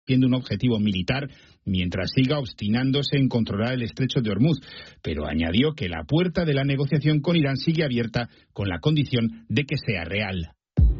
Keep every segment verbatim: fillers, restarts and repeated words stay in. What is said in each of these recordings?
siendo un objetivo militar mientras siga obstinándose en controlar el estrecho de Hormuz, pero añadió que la puerta de la negociación con Irán sigue abierta con la condición de que sea real.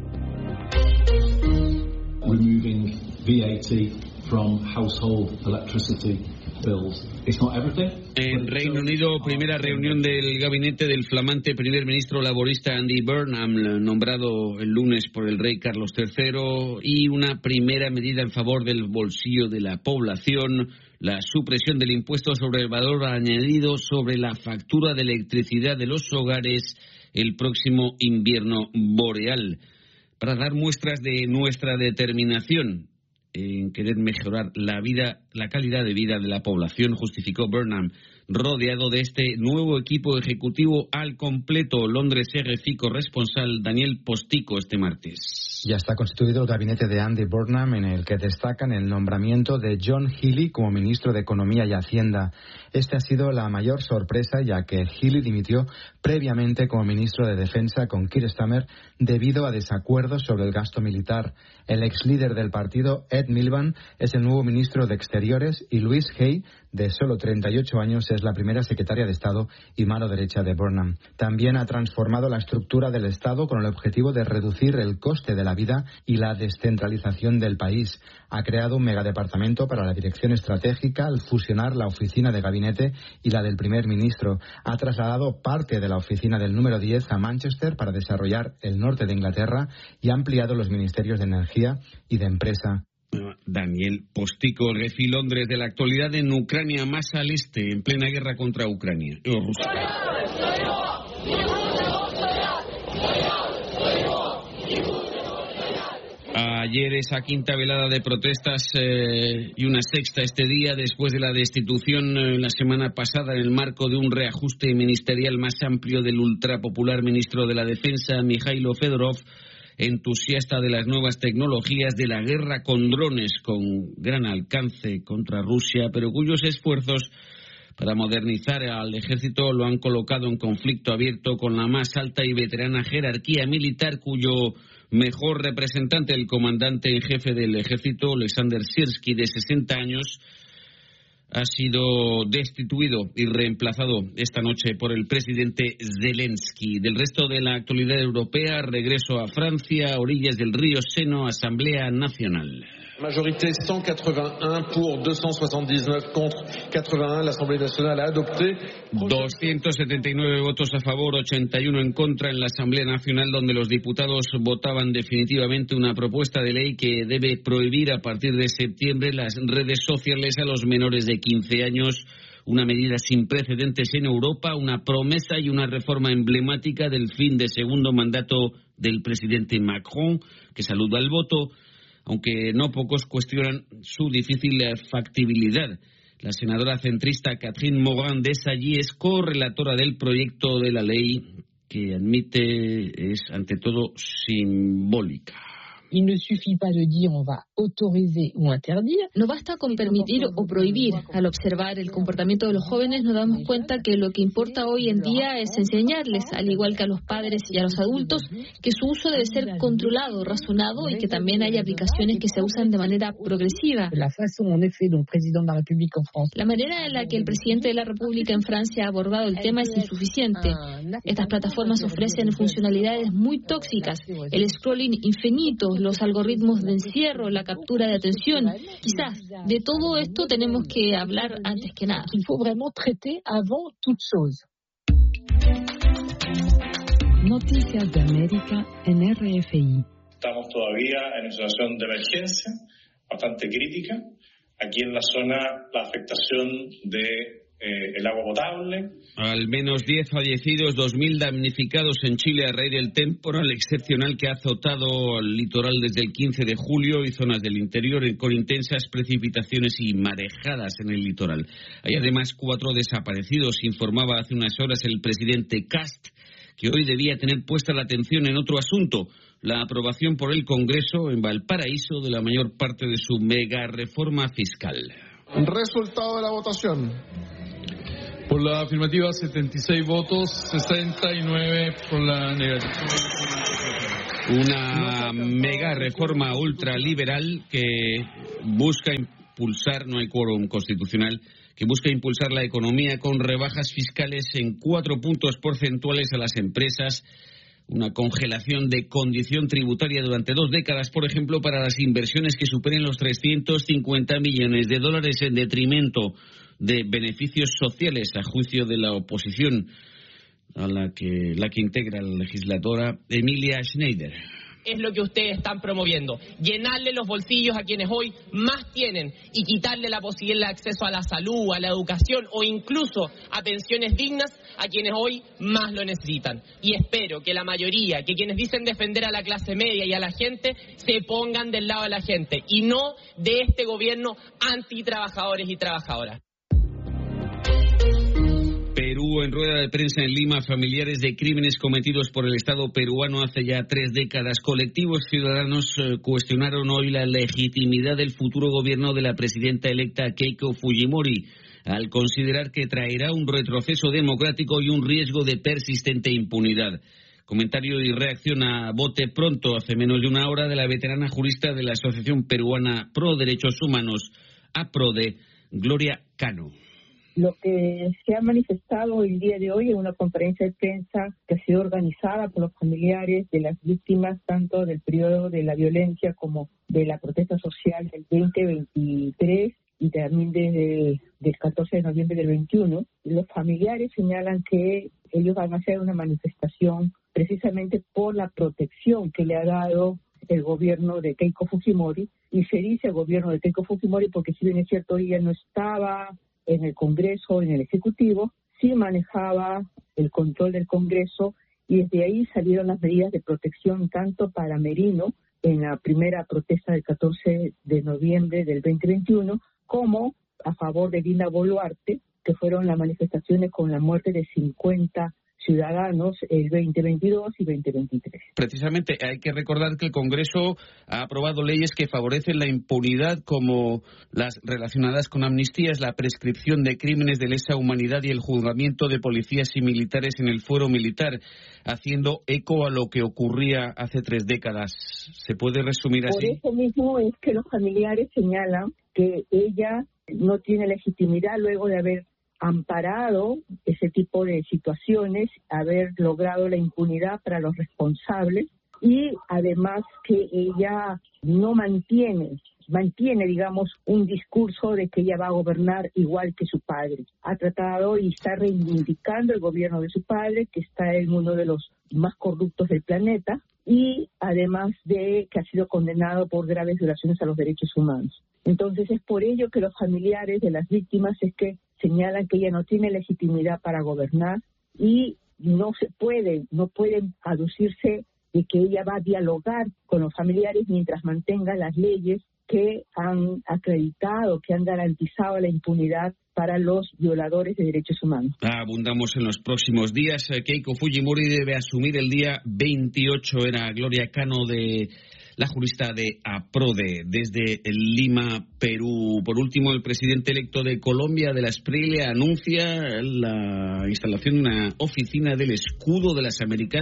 Removing V A T from household electricity bills. It's not everything. En Reino Unido, primera reunión del gabinete del flamante primer ministro laborista Andy Burnham, nombrado el lunes por el rey Carlos tercero, y una primera medida en favor del bolsillo de la población, la supresión del impuesto sobre el valor añadido sobre la factura de electricidad de los hogares el próximo invierno boreal, para dar muestras de nuestra determinación en querer mejorar la vida, la calidad de vida de la población, justificó Burnham, rodeado de este nuevo equipo ejecutivo al completo. Londres R F I corresponsal Daniel Postico este martes. Ya está constituido el gabinete de Andy Burnham, en el que destacan el nombramiento de John Healey como ministro de Economía y Hacienda. Este ha sido la mayor sorpresa, ya que Healey dimitió previamente como ministro de Defensa con Keir Starmer debido a desacuerdos sobre el gasto militar. El ex líder del partido, Ed Miliband, es el nuevo ministro de Exteriores y Louise Hay, de solo treinta y ocho años, es la primera secretaria de Estado y mano derecha de Burnham. También ha transformado la estructura del Estado con el objetivo de reducir el coste de la vida y la descentralización del país. Ha creado un megadepartamento para la dirección estratégica al fusionar la oficina de gabinete y la del primer ministro. Ha trasladado parte de la oficina del número diez a Manchester para desarrollar el norte de Inglaterra y ha ampliado los ministerios de energía y de empresa. Daniel Postico, R F I Londres, de la actualidad en Ucrania, más al este, en plena guerra contra Ucrania. Oh, Rusia. Ayer esa quinta velada de protestas eh, y una sexta este día después de la destitución eh, la semana pasada en el marco de un reajuste ministerial más amplio del ultrapopular ministro de la Defensa, Mikhailo Fedorov, entusiasta de las nuevas tecnologías, de la guerra con drones con gran alcance contra Rusia, pero cuyos esfuerzos para modernizar al ejército lo han colocado en conflicto abierto con la más alta y veterana jerarquía militar, cuyo mejor representante, el comandante en jefe del ejército, Alexander Sirski, de sesenta años, ha sido destituido y reemplazado esta noche por el presidente Zelensky. Del resto de la actualidad europea, regreso a Francia, orillas del río Seno, Asamblea Nacional. Majorité cent quatre-vingt-un pour deux cent soixante-dix-neuf contre quatre-vingt-un. L'Assemblée nationale a adopté doscientos setenta y nueve votos a favor, ochenta y uno en contra en la Asamblea Nacional, donde los diputados votaban definitivamente una propuesta de ley que debe prohibir a partir de septiembre las redes sociales a los menores de quince años. Una medida sin precedentes en Europa, una promesa y una reforma emblemática del fin de segundo mandato del presidente Macron, que saluda el voto, aunque no pocos cuestionan su difícil factibilidad. La senadora centrista Catherine Morin-Desailly es correlatora del proyecto de la ley, que admite es ante todo simbólica. Il ne suffit pas de dire on va autoriser ou interdire. No basta con permitir o prohibir. Al observar el comportamiento de los jóvenes nos damos cuenta que lo que importa hoy en día es enseñarles, al igual que a los padres y a los adultos, que su uso debe ser controlado, razonado y que también hay aplicaciones que se usan de manera progresiva. La façon, en effet, dont le président de la République en France. La manera en la que el presidente de la República en Francia ha abordado el tema es insuficiente. Estas plataformas ofrecen funcionalidades muy tóxicas, el scrolling infinito, los algoritmos de encierro, la captura de atención. Quizás de todo esto tenemos que hablar antes que nada. Il faut vraiment traiter avant toute chose. Noticias de América en R F I. Estamos todavía en una situación de emergencia bastante crítica. Aquí en la zona, la afectación de Eh, el agua potable. Al menos diez fallecidos, dos mil damnificados en Chile a raíz del temporal excepcional que ha azotado el litoral desde el quince de julio y zonas del interior con intensas precipitaciones y marejadas en el litoral. Hay además cuatro desaparecidos, informaba hace unas horas el presidente Kast, que hoy debía tener puesta la atención en otro asunto, la aprobación por el Congreso en Valparaíso de la mayor parte de su mega reforma fiscal. Resultado de la votación. Por la afirmativa, setenta y seis votos, sesenta y nueve por la negativa. Una mega reforma ultraliberal que busca impulsar, no hay quórum constitucional, que busca impulsar la economía con rebajas fiscales en cuatro puntos porcentuales a las empresas, una congelación de condición tributaria durante dos décadas, por ejemplo, para las inversiones que superen los trescientos cincuenta millones de dólares en detrimento de beneficios sociales, a juicio de la oposición, a la que, la que integra la legisladora Emilia Schneider. Es lo que ustedes están promoviendo, llenarle los bolsillos a quienes hoy más tienen y quitarle la posibilidad de acceso a la salud, a la educación o incluso a pensiones dignas a quienes hoy más lo necesitan. Y espero que la mayoría, que quienes dicen defender a la clase media y a la gente, se pongan del lado de la gente y no de este gobierno antitrabajadores y trabajadoras. Perú, en rueda de prensa en Lima, familiares de crímenes cometidos por el Estado peruano hace ya tres décadas. Colectivos ciudadanos eh, cuestionaron hoy la legitimidad del futuro gobierno de la presidenta electa Keiko Fujimori, al considerar que traerá un retroceso democrático y un riesgo de persistente impunidad. Comentario y reacción a bote pronto, hace menos de una hora, de la veterana jurista de la Asociación Peruana Pro Derechos Humanos, APRODE, Gloria Cano. Lo que se ha manifestado el día de hoy en una conferencia de prensa que ha sido organizada por los familiares de las víctimas tanto del periodo de la violencia como de la protesta social del veinte veintitrés y también desde el catorce de noviembre del veintiuno. Los familiares señalan que ellos van a hacer una manifestación precisamente por la protección que le ha dado el gobierno de Keiko Fujimori, y se dice el gobierno de Keiko Fujimori porque si bien es cierto ella no estaba en el Congreso, en el Ejecutivo, sí manejaba el control del Congreso y desde ahí salieron las medidas de protección tanto para Merino en la primera protesta del catorce de noviembre del veinte veintiuno como a favor de Dina Boluarte, que fueron las manifestaciones con la muerte de cincuenta ciudadanos el veinte veintidós y veinte veintitrés. Precisamente hay que recordar que el Congreso ha aprobado leyes que favorecen la impunidad, como las relacionadas con amnistías, la prescripción de crímenes de lesa humanidad y el juzgamiento de policías y militares en el fuero militar, haciendo eco a lo que ocurría hace tres décadas. ¿Se puede resumir así? Por eso mismo es que los familiares señalan que ella no tiene legitimidad luego de haber amparado ese tipo de situaciones, haber logrado la impunidad para los responsables y además que ella no mantiene, mantiene, digamos, un discurso de que ella va a gobernar igual que su padre. Ha tratado y está reivindicando el gobierno de su padre, que está en uno de los más corruptos del planeta, y además de que ha sido condenado por graves violaciones a los derechos humanos. Entonces es por ello que los familiares de las víctimas es que señalan que ella no tiene legitimidad para gobernar y no se puede, no pueden aducirse de que ella va a dialogar con los familiares mientras mantenga las leyes que han acreditado, que han garantizado la impunidad para los violadores de derechos humanos. Abundamos en los próximos días. Keiko Fujimori debe asumir el día veintiocho. Era Gloria Cano, de la jurista de APRODE, desde Lima, Perú. Por último, el presidente electo de Colombia, de la Esprilia, anuncia la instalación de una oficina del Escudo de las Américas,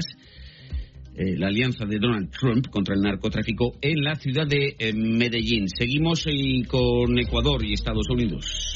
eh, la alianza de Donald Trump contra el narcotráfico, en la ciudad de eh, Medellín. Seguimos y con Ecuador y Estados Unidos.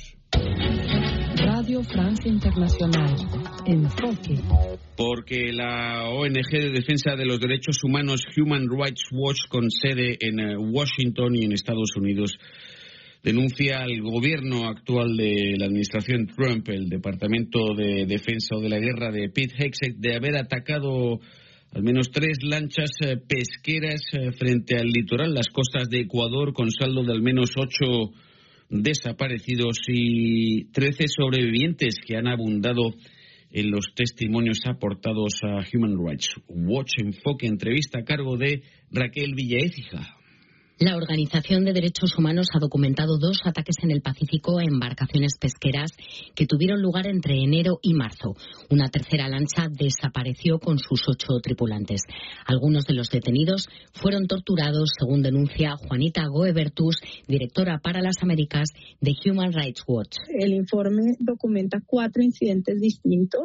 Radio Francia Internacional. Enfoque. Porque la O N G de defensa de los derechos humanos Human Rights Watch, con sede en Washington y en Estados Unidos, denuncia al gobierno actual de la administración Trump, el Departamento de Defensa o de la Guerra de Pete Hegseth, de haber atacado al menos tres lanchas pesqueras frente al litoral, las costas de Ecuador, con saldo de al menos ocho desaparecidos y trece sobrevivientes que han abundado en los testimonios aportados a Human Rights Watch. Enfoque, entrevista a cargo de Raquel Villaécija. La Organización de Derechos Humanos ha documentado dos ataques en el Pacífico a embarcaciones pesqueras que tuvieron lugar entre enero y marzo. Una tercera lancha desapareció con sus ocho tripulantes. Algunos de los detenidos fueron torturados, según denuncia Juanita Goebertus, directora para las Américas de Human Rights Watch. El informe documenta cuatro incidentes distintos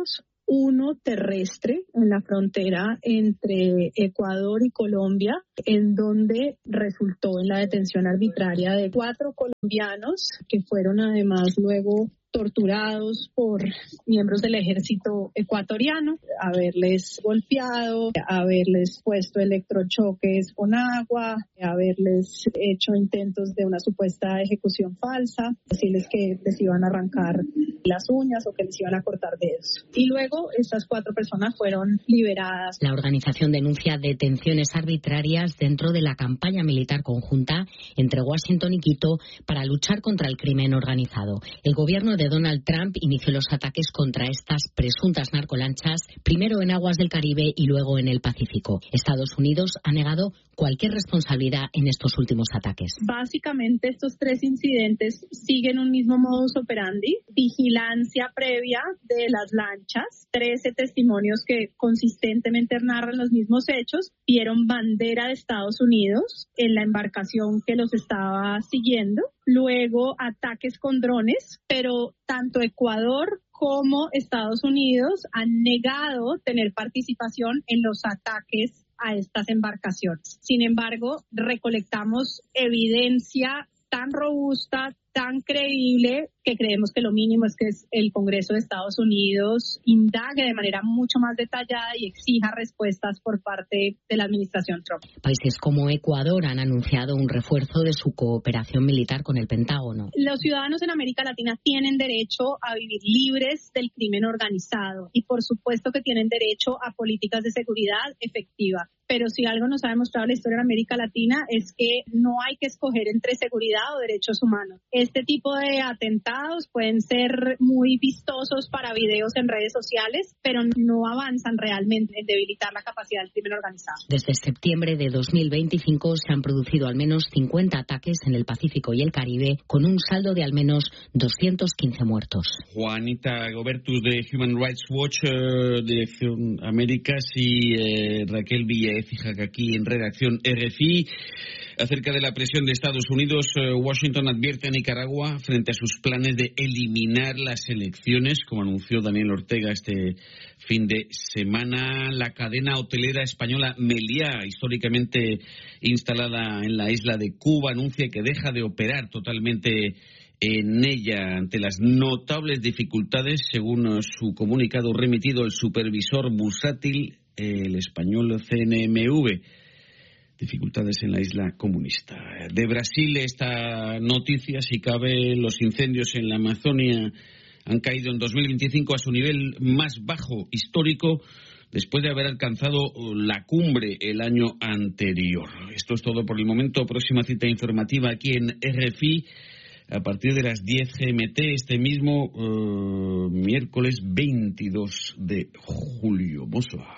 uno terrestre en la frontera entre Ecuador y Colombia, en donde resultó en la detención arbitraria de cuatro colombianos que fueron además luego torturados por miembros del ejército ecuatoriano, haberles golpeado, haberles puesto electrochoques con agua, haberles hecho intentos de una supuesta ejecución falsa, decirles que les iban a arrancar las uñas o que les iban a cortar dedos. Y luego estas cuatro personas fueron liberadas. La organización denuncia detenciones arbitrarias dentro de la campaña militar conjunta entre Washington y Quito para luchar contra el crimen organizado. El gobierno de Donald Trump inició los ataques contra estas presuntas narcolanchas, primero en aguas del Caribe y luego en el Pacífico. Estados Unidos ha negado cualquier responsabilidad en estos últimos ataques. Básicamente estos tres incidentes siguen un mismo modus operandi, vigilancia previa de las lanchas, trece testimonios que consistentemente narran los mismos hechos, vieron bandera de Estados Unidos en la embarcación que los estaba siguiendo, luego ataques con drones, pero tanto Ecuador como Estados Unidos han negado tener participación en los ataques a estas embarcaciones. Sin embargo, recolectamos evidencia tan robusta, tan creíble, que creemos que lo mínimo es que el Congreso de Estados Unidos indague de manera mucho más detallada y exija respuestas por parte de la administración Trump. Países como Ecuador han anunciado un refuerzo de su cooperación militar con el Pentágono. Los ciudadanos en América Latina tienen derecho a vivir libres del crimen organizado y por supuesto que tienen derecho a políticas de seguridad efectivas. Pero si algo nos ha demostrado la historia de América Latina es que no hay que escoger entre seguridad o derechos humanos. Este tipo de atentados pueden ser muy vistosos para videos en redes sociales, pero no avanzan realmente en debilitar la capacidad del crimen organizado. Desde septiembre de dos mil veinticinco se han producido al menos cincuenta ataques en el Pacífico y el Caribe, con un saldo de al menos doscientos quince muertos. Juanita Gobertus de Human Rights Watch, eh, Dirección Américas, y eh, Raquel Villaécija aquí en redacción R F I. Acerca de la presión de Estados Unidos, eh, Washington advierte a Nicaragua frente a sus planes de eliminar las elecciones, como anunció Daniel Ortega este fin de semana. La cadena hotelera española Meliá, históricamente instalada en la isla de Cuba, anuncia que deja de operar totalmente en ella ante las notables dificultades, según su comunicado remitido el supervisor bursátil, el español C N M V. Dificultades en la isla comunista. De Brasil, esta noticia, si cabe, los incendios en la Amazonia han caído en dos mil veinticinco a su nivel más bajo histórico, después de haber alcanzado la cumbre el año anterior. Esto es todo por el momento. Próxima cita informativa aquí en R F I a partir de las diez G M T este mismo uh, miércoles veintidós de julio. Bonsoir.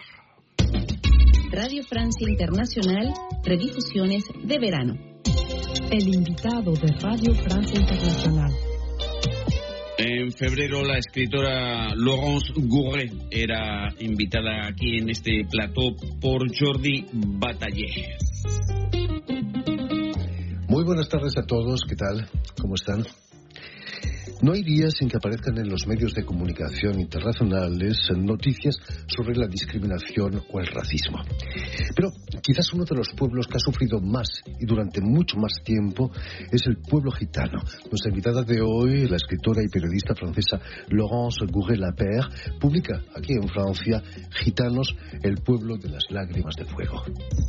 Radio Francia Internacional, redifusiones de verano. El invitado de Radio Francia Internacional. En febrero la escritora Laurence Gourret era invitada aquí en este plató por Jordi Bataller. Muy buenas tardes a todos, ¿qué tal? ¿Cómo están? No hay días sin que aparezcan en los medios de comunicación internacionales noticias sobre la discriminación o el racismo. Pero quizás uno de los pueblos que ha sufrido más y durante mucho más tiempo es el pueblo gitano. Nuestra invitada de hoy, la escritora y periodista francesa Laurence Gourret-Lapeyre, publica aquí en Francia Gitanos, el pueblo de las lágrimas de fuego.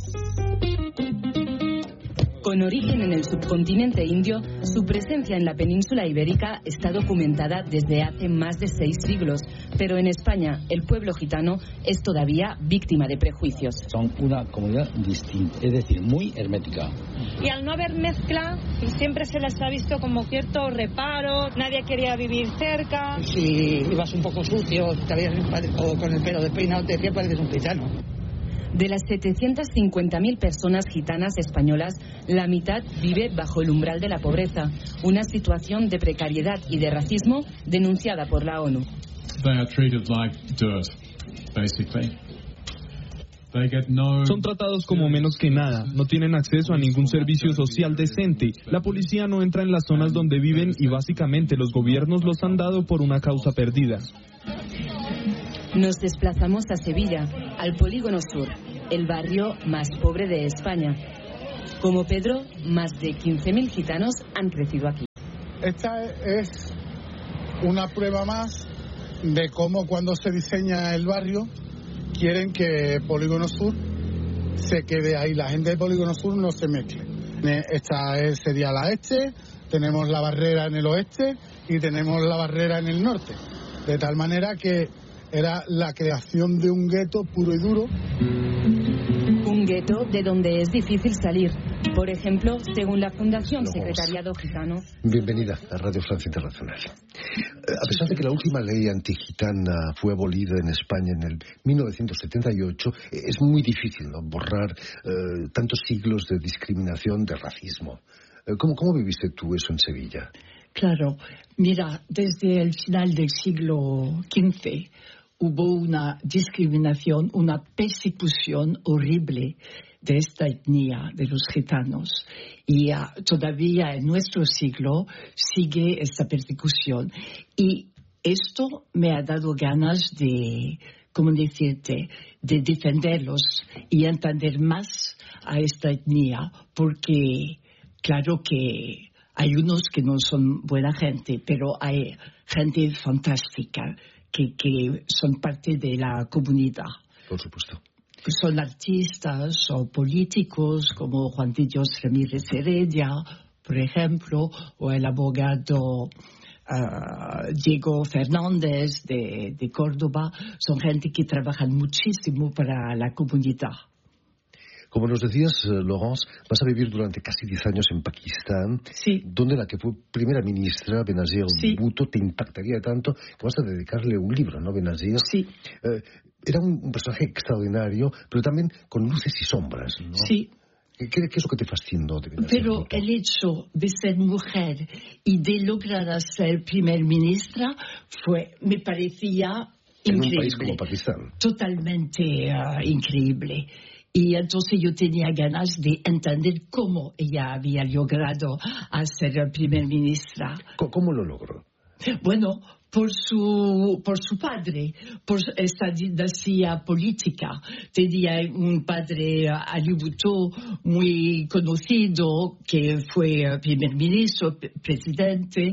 Con origen en el subcontinente indio, su presencia en la península ibérica está documentada desde hace más de seis siglos, pero en España el pueblo gitano es todavía víctima de prejuicios. Son una comunidad distinta, es decir, muy hermética. Y al no haber mezcla, siempre se les ha visto como cierto reparo, nadie quería vivir cerca. Si ibas un poco sucio o con el pelo despeinado, te decía pareces un gitano. De las setecientas cincuenta mil personas gitanas españolas, la mitad vive bajo el umbral de la pobreza, una situación de precariedad y de racismo denunciada por la ONU. They are treated like dirt, basically. They get no... Son tratados como menos que nada, no tienen acceso a ningún servicio social decente, la policía no entra en las zonas donde viven y básicamente los gobiernos los han dado por una causa perdida. Nos desplazamos a Sevilla, al Polígono Sur, el barrio más pobre de España. Como Pedro, más de quince mil gitanos han crecido aquí. Esta es una prueba más de cómo cuando se diseña el barrio quieren que Polígono Sur se quede ahí, la gente de Polígono Sur no se mezcle. Esta es, sería la este, tenemos la barrera en el oeste y tenemos la barrera en el norte, de tal manera que era la creación de un gueto puro y duro. Un gueto de donde es difícil salir. Por ejemplo, según la Fundación Logos. Secretariado Gitano. Bienvenida a Radio Francia Internacional. A pesar de que la última ley antigitana fue abolida en España en el mil novecientos setenta y ocho, es muy difícil, ¿no?, borrar eh, tantos siglos de discriminación, de racismo. ¿Cómo, ¿Cómo viviste tú eso en Sevilla? Claro, mira, desde el final del siglo quince hubo una discriminación, una persecución horrible de esta etnia, de los gitanos. Y uh, todavía en nuestro siglo sigue esta persecución. Y esto me ha dado ganas de, ¿cómo decirte?, de defenderlos y entender más a esta etnia, porque claro que hay unos que no son buena gente, pero hay gente fantástica que, que son parte de la comunidad. Por supuesto. Son artistas o políticos como Juan de Dios Ramírez Heredia, por ejemplo, o el abogado uh, Diego Fernández de, de Córdoba. Son gente que trabajan muchísimo para la comunidad. Como nos decías, Laurence, vas a vivir durante casi diez años en Pakistán, sí, donde la que fue primera ministra, Benazir sí. Bhutto, te impactaría tanto que vas a dedicarle un libro, ¿no, Benazir? Sí. Eh, era un, un personaje extraordinario, pero también con luces y sombras, ¿no? Sí. ¿Qué, qué es lo que te fascinó de Benazir Pero Bhutto? el hecho de ser mujer y de lograr ser primer ministra fue, me parecía increíble. En un país como Pakistán. Totalmente uh, increíble. Y entonces yo tenía ganas de entender cómo ella había logrado ser primer ministra. ¿Cómo lo logró? Bueno, por su, por su padre, por esta dinastía política. Tenía un padre, Ali Bhutto, muy conocido, que fue primer ministro, presidente,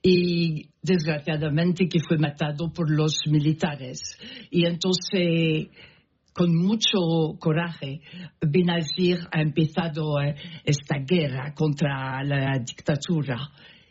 y desgraciadamente que fue matado por los militares. Y entonces, con mucho coraje, Benazir ha empezado esta guerra contra la dictadura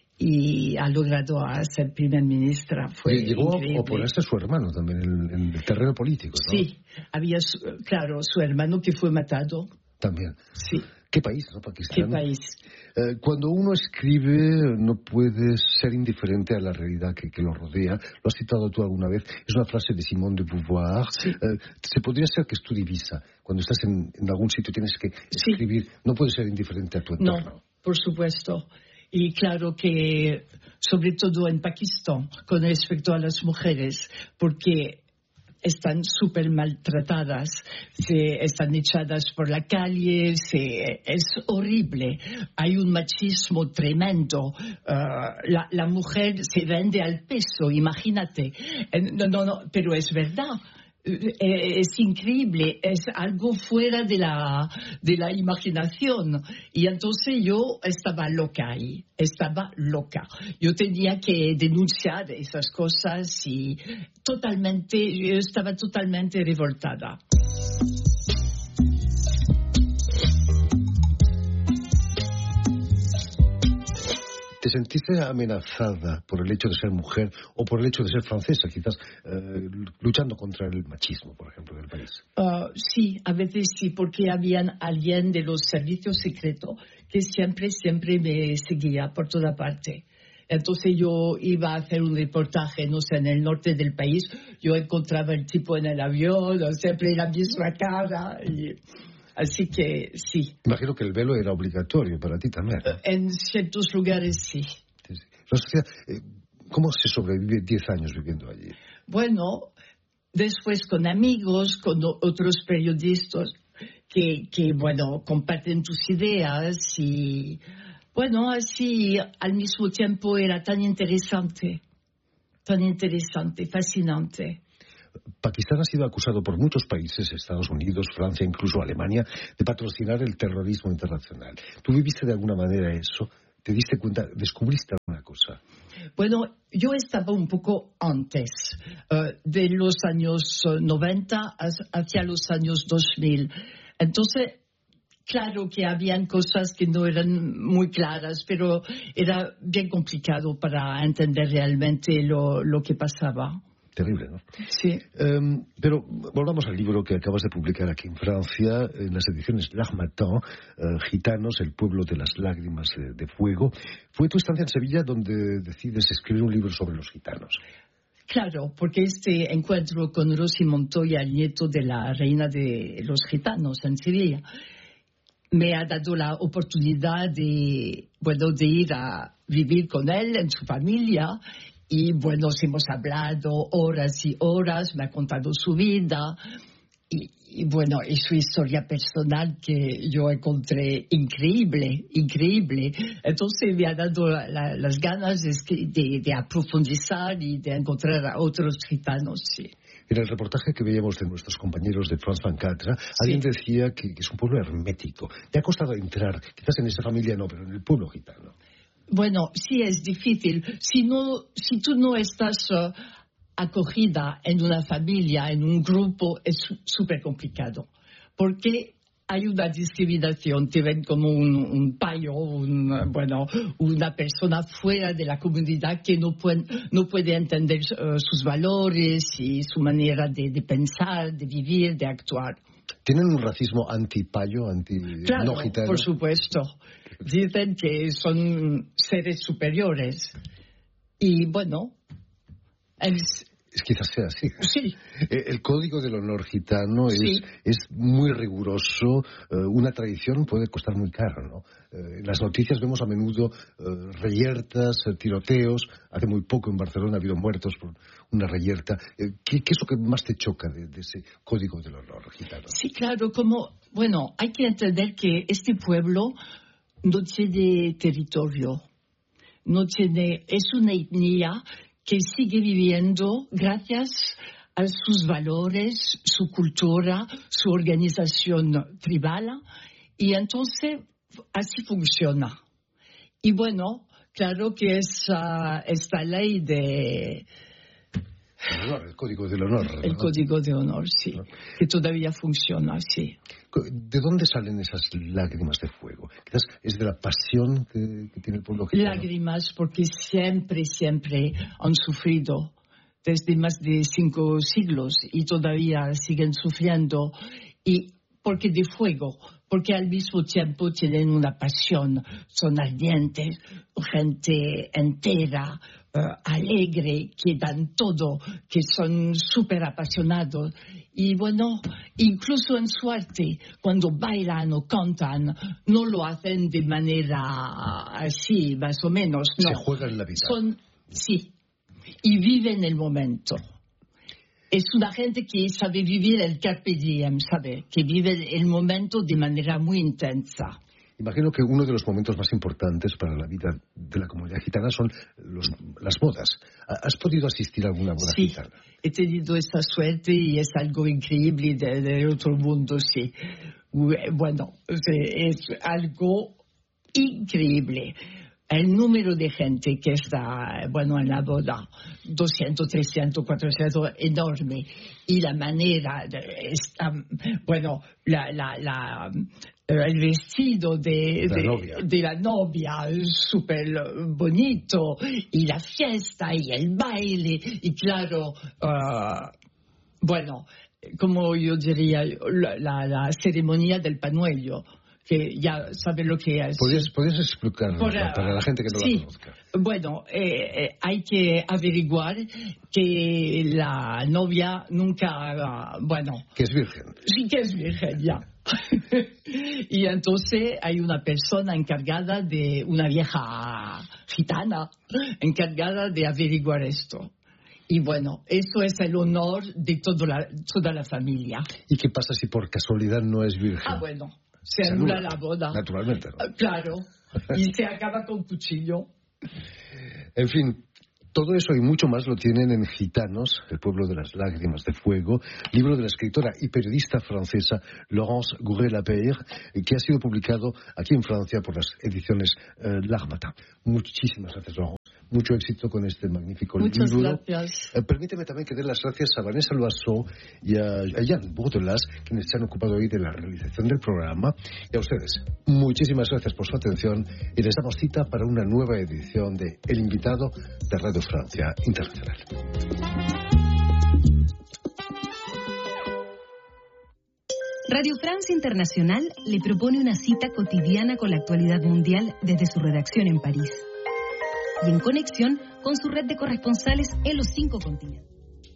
y ha logrado ser primer ministra. Fue Llegó increíble. a oponerse a su hermano también en, en el terreno político, ¿no? Sí, había, su, claro, su hermano que fue matado. También. Sí. ¿Qué país, no? Pakistán. ¿Qué país? Eh, cuando uno escribe no puede ser indiferente a la realidad que, que lo rodea. Lo has citado tú alguna vez. Es una frase de Simone de Beauvoir. Sí. Eh, se podría ser que es tu divisa. Cuando estás en, en algún sitio tienes que escribir. Sí. No puedes ser indiferente a tu entorno. No, por supuesto. Y claro que, sobre todo en Pakistán, con respecto a las mujeres, porque están súper maltratadas, se están echadas por la calle, se, es horrible. Hay un machismo tremendo. Uh, la, la mujer se vende al peso, imagínate. No, no, no, pero es verdad. Es increíble, es algo fuera de la, de la imaginación. Y entonces yo estaba loca ahí, estaba loca. Yo tenía que denunciar esas cosas y totalmente, yo estaba totalmente revoltada. ¿Te sentiste amenazada por el hecho de ser mujer o por el hecho de ser francesa, quizás eh, luchando contra el machismo, por ejemplo, del país? Uh, sí, a veces sí, porque había alguien de los servicios secretos que siempre, siempre me seguía por toda parte. Entonces yo iba a hacer un reportaje, no sé, en el norte del país, yo encontraba el tipo en el avión, siempre la misma cara y... Así que sí. Imagino que el velo era obligatorio para ti también, ¿no? En ciertos lugares sí. sí, sí. ¿Cómo se sobrevive diez años viviendo allí? Bueno, después con amigos, con otros periodistas que, que bueno, comparten tus ideas y, bueno, así al mismo tiempo era tan interesante, tan interesante, fascinante. Pakistán ha sido acusado por muchos países, Estados Unidos, Francia, incluso Alemania, de patrocinar el terrorismo internacional. ¿Tú viviste de alguna manera eso? ¿Te diste cuenta? ¿Descubriste alguna cosa? Bueno, yo estaba un poco antes, uh, de los años noventa hacia los años dos mil. Entonces, claro que habían cosas que no eran muy claras, pero era bien complicado para entender realmente lo, lo que pasaba. Terrible, ¿no? Sí. Um, pero volvamos al libro que acabas de publicar aquí en Francia, en las ediciones L'Harmattan, uh, Gitanos, el pueblo de las lágrimas de, de fuego. Fue tu estancia en Sevilla donde decides escribir un libro sobre los gitanos. Claro, porque este encuentro con Rosy Montoya, el nieto de la reina de los gitanos en Sevilla, me ha dado la oportunidad de, bueno, de ir a vivir con él en su familia. Y bueno, hemos hablado horas y horas, me ha contado su vida y, y bueno, y su historia personal que yo encontré increíble, increíble. Entonces me ha dado la, la, las ganas de, de, de aprofundizar y de encontrar a otros gitanos, sí. En el reportaje que veíamos de nuestros compañeros de France veinticuatro, sí, alguien decía que, que es un pueblo hermético. ¿Te ha costado entrar? Quizás en esa familia no, pero en el pueblo gitano. Bueno, sí es difícil. Si, no, si tú no estás uh, acogida en una familia, en un grupo, es súper complicado. Porque hay una discriminación, te ven como un, un payo, un, bueno, una persona fuera de la comunidad que no puede, no puede entender uh, sus valores y su manera de, de pensar, de vivir, de actuar. ¿Tienen un racismo anti-payo, anti-no claro, gitano? Por supuesto. Dicen que son seres superiores. Y bueno, es... Es, quizás sea así. Sí. El código del honor gitano es, sí. es muy riguroso. Una tradición puede costar muy caro, ¿no? En las noticias vemos a menudo uh, reyertas, tiroteos. Hace muy poco en Barcelona ha habido muertos por una reyerta. ¿Qué, qué es lo que más te choca de, de ese código del honor gitano? Sí, claro, como... Bueno, hay que entender que este pueblo no tiene territorio. No tiene... Es una etnia que sigue viviendo gracias a sus valores, su cultura, su organización tribal, y entonces así funciona. Y bueno, claro que es uh, esta ley de... El honor, el código del honor. El ¿no? código de honor, sí, ¿no? Que todavía funciona, sí. ¿De dónde salen esas lágrimas de fuego? Quizás es de la pasión que, que tiene el pueblo gitano. Lágrimas porque siempre, siempre han sufrido desde más de cinco siglos y todavía siguen sufriendo. Y porque de fuego, porque al mismo tiempo tienen una pasión, son ardientes, gente entera, uh, alegre, que dan todo, que son súper apasionados. Y bueno, incluso en su arte, cuando bailan o cantan, no lo hacen de manera así, más o menos. No. Se juegan la vida. Son, sí, y viven el momento. Es una gente que sabe vivir el carpe diem, sabe, que vive el momento de manera muy intensa. Imagino que uno de los momentos más importantes para la vida de la comunidad gitana son los, las bodas. ¿Has podido asistir a alguna boda sí, gitana? He tenido esta suerte y es algo increíble de, de otro mundo, sí. Bueno, es algo increíble. El número de gente que está, bueno, en la boda, doscientos, trescientos, cuatrocientos, enorme. Y la manera, de, está, bueno, la, la, la, el vestido de, la de, novia. de la novia, súper bonito, y la fiesta, y el baile, y claro, uh, bueno, como yo diría, la, la, la ceremonia del pañuelo, que ya sabe lo que es. ¿Podrías, ¿podrías explicarlo Por, para la gente que no sí, la conozca? Bueno, eh, eh, hay que averiguar que la novia nunca, bueno... Que es virgen. Sí, que es virgen, ya. Y entonces hay una persona encargada de, una vieja gitana, encargada de averiguar esto. Y bueno, eso es el honor de todo la, toda la familia. ¿Y qué pasa si por casualidad no es virgen? Ah, bueno. Se, se anula la boda. Naturalmente, ¿no? Claro. Y se acaba con cuchillo. En fin, Todo eso y mucho más lo tienen en Gitanos, el pueblo de las lágrimas de fuego, libro de la escritora y periodista francesa Laurence Gourel-Lapeyre, que ha sido publicado aquí en Francia por las ediciones eh, L'Harmattan. Muchísimas gracias, Laurence. Mucho éxito con este magnífico Muchas libro. Muchas gracias. Eh, permíteme también que dé las gracias a Vanessa Loiseau y a, a Jan Bourdelas, quienes se han ocupado hoy de la realización del programa. Y a ustedes, muchísimas gracias por su atención y les damos cita para una nueva edición de El Invitado de Radio Francia Internacional. Radio France Internacional le propone una cita cotidiana con la actualidad mundial desde su redacción en París y en conexión con su red de corresponsales en los cinco continentes.